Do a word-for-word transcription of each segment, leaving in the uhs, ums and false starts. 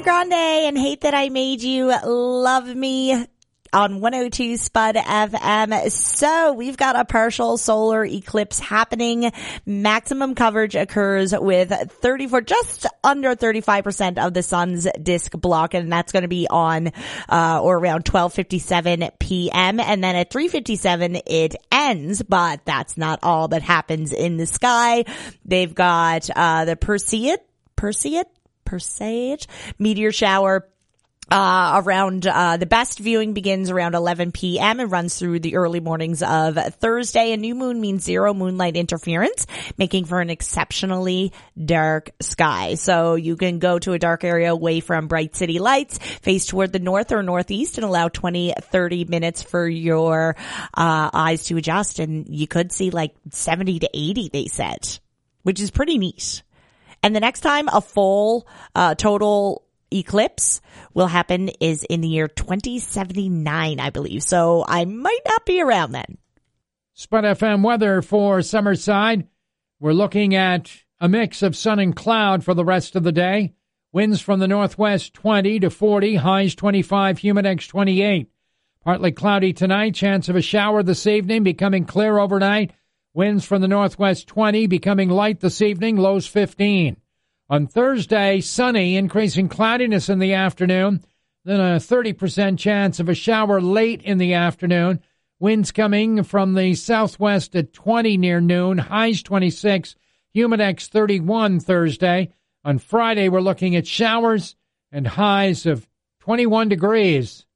Grande and Hate That I Made You Love Me on one oh two Spud F M. So we've got a partial solar eclipse happening. Maximum coverage occurs with thirty-four, just under thirty-five percent of the sun's disk block, and that's going to be on uh or around twelve fifty-seven p.m. And then at three fifty-seven it ends, but that's not all that happens in the sky. They've got uh the Perseid, Perseid, Perseid meteor shower Uh, around, uh, the best viewing begins around eleven p.m. and runs through the early mornings of Thursday. A new moon means zero moonlight interference, making for an exceptionally dark sky. So you can go to a dark area away from bright city lights, face toward the north or northeast, and allow twenty, thirty minutes for your, uh, eyes to adjust. And you could see like seventy to eighty, they said, which is pretty neat. And the next time a full, uh, total eclipse will happen is in the year twenty seventy-nine, I believe. So I might not be around then. Spud F M weather for Summerside. We're looking at a mix of sun and cloud for the rest of the day. Winds from the northwest twenty to forty, highs twenty-five, humidex twenty-eight. Partly cloudy tonight, chance of a shower this evening, becoming clear overnight. Winds from the northwest twenty, becoming light this evening, lows fifteen. On Thursday, sunny, increasing cloudiness in the afternoon, then a thirty percent chance of a shower late in the afternoon. Winds coming from the southwest at twenty near noon, highs twenty-six, humidex thirty-one Thursday. On Friday, we're looking at showers and highs of twenty-one degrees.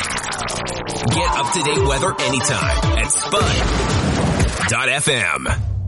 Get up-to-date weather anytime at spud dot f m.